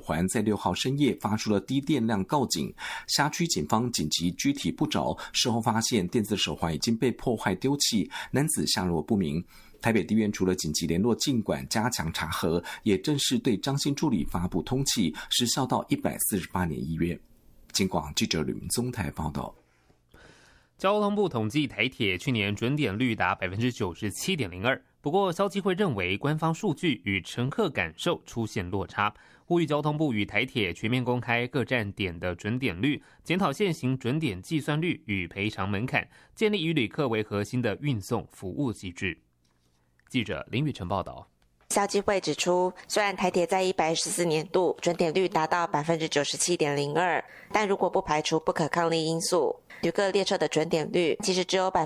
环在6号深夜发出了低电量告警，辖区警方紧急居体不着，事后发现电子手环已经被破坏丢弃，男子下落不明。台北地院除了紧急联络禁管加强查核，也正式对张姓助理发布通缉，时效到148年1月。警广记者吕明宗台报道。 交通部统计台铁去年准点率达 97.02%， 不过消基会认为官方数据与乘客感受出现落差，呼吁交通部与台铁全面公开各站点的准点率，检讨现行准点计算率与赔偿门槛，建立以旅客为核心的运送服务机制。记者林宇成报道。 消基会指出，虽然台铁在114年度准点率达到 97.02%， 但如果不排除不可抗力因素，旅客列车的准点率其实只有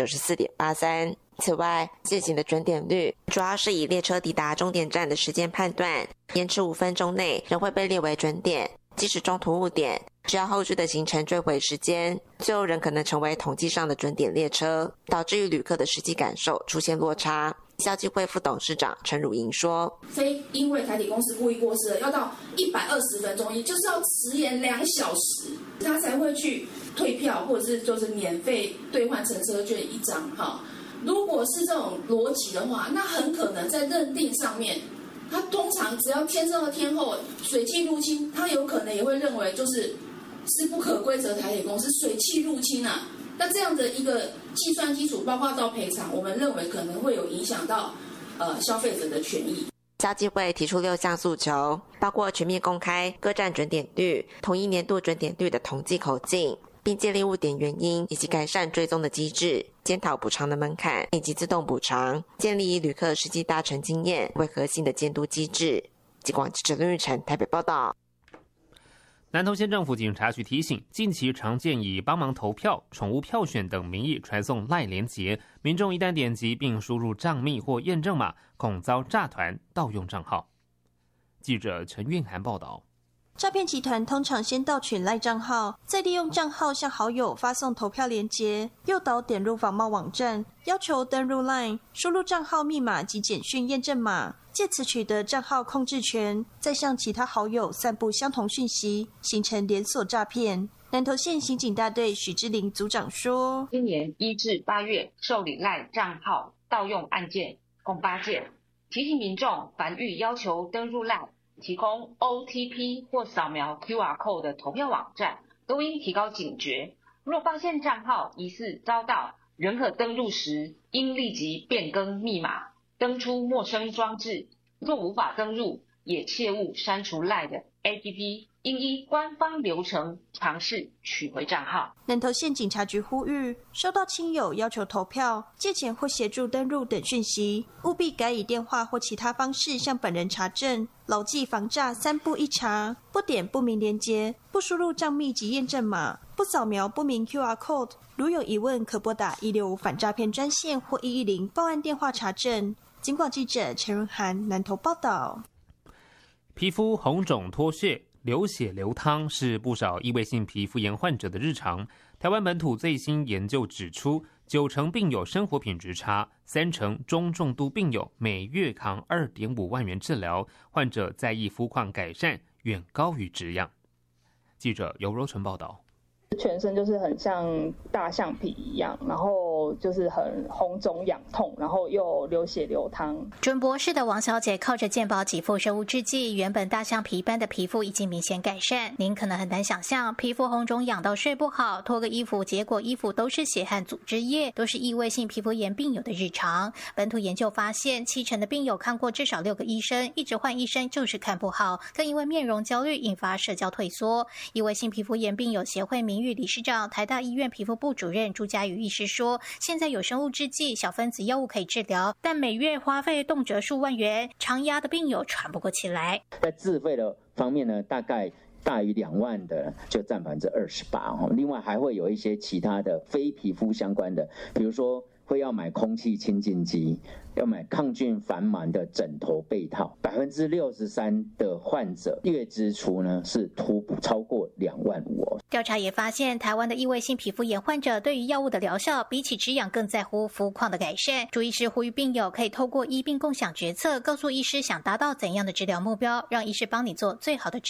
94.83%。此外，现行的准点率主要是以列车抵达终点站的时间判断，延迟5分钟内仍会被列为准点，即使中途误点，只要后续的行程追回时间，最后仍可能成为统计上的准点列车，导致与旅客的实际感受出现落差。消基会副董事长陈汝莹说， 非因为台铁公司故意过失了，要到120分钟，也就是要迟延2小时，他才会去退票，或者是就是免费兑换乘车券1张。如果是这种逻辑的话，那很可能在认定上面，他通常只要天上的天后水汽入侵，他有可能也会认为是不可归责台铁公司水汽入侵啊。那这样的一个计算基础，包括到赔偿，我们认为可能会有影响到消费者的权益。 消基会提出6项诉求，包括全面公开各站准点率、统一年度准点率的统计口径，并建立误点原因以及改善追踪的机制，检讨补偿的门槛以及自动补偿，建立以旅客实际搭乘经验为核心的监督机制。警广记者林玉成台北报道。 南投县政府警察局提醒，近期常见以帮忙投票、宠物票选等名义传送赖连结，民众一旦点击并输入账密或验证码，恐遭诈团盗用账号。记者陈韵涵报道。 诈骗集团通常先盗取赖账号，再利用账号向好友发送投票连结，诱导点入仿冒网站，要求登入 LINE， 输入账号密码及简讯验证码，借此取得账号控制权，再向其他好友散布相同讯息，形成连锁诈骗。南投县刑警大队许志玲组长说， 今年1至8月受理赖账号盗用案件共8件，提醒民众凡遇要求登入赖提供 OTP 或扫描 QR Code 的投票网站，都应提高警觉。若发现账号疑似遭盗，仍可登入时应立即变更密码，登出陌生装置。若无法登入，也切勿删除 LINE 的 APP， 应依官方流程尝试取回账号。 南投县警察局呼吁，收到亲友要求投票、借钱或协助登入等讯息，务必改以电话或其他方式向本人查证，牢记防诈3步1查，不点不明连结，不输入账密及验证码，不扫描不明 QR Code。如有疑问，可拨打165反诈骗专线或110报案电话查证。警广记者陈润涵南投报道。 皮肤红肿脱屑、流血流汤是不少异位性皮肤炎患者的日常。台湾本土最新研究指出，90%病友生活品质差，30%中重度病友每月扛2.5万元治疗，患者在意肤况改善远高于止痒。记者尤柔纯报道。 全身就是很像大象皮一样，然后就是很红肿痒痛，然后又流血流汤。 准博士的王小姐靠着健保给付生物制剂，原本大象皮般的皮肤已经明显改善。您可能很难想象，皮肤红肿痒到睡不好，脱个衣服，结果衣服都是血和组织液，都是异位性皮肤炎病友的日常。本土研究发现，70%的病友看过至少6个医生，一直换医生就是看不好，更因为面容焦虑引发社交退缩。异位性皮肤炎病友协会名誉理事长、台大医院皮肤部主任朱家宇医师说，现在有生物制剂、小分子药物可以治疗，但每月花费动辄数万元，常压的病友喘不过气来。 在自费的方面呢，大概大于2万的就占28%，另外还会有一些其他的非皮肤相关的，比如说会要买空气清净机，要买抗菌防螨的枕头被套。63%的患者月支出呢是突破超过2万5哦。 调查也发现，台湾的异位性皮肤炎患者对于药物的疗效，比起止痒更在乎肤况的改善。朱医师呼吁病友可以透过医病共享决策，告诉医师想达到怎样的治疗目标，让医师帮你做最好的治疗。